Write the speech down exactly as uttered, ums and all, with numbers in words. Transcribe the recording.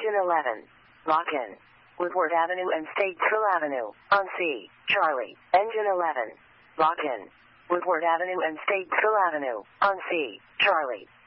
Engine eleven. Lock in. Woodward Avenue and Statesville Avenue. On C. Charlie. Engine eleven. Lock in. Woodward Avenue and Statesville Avenue. On C. Charlie.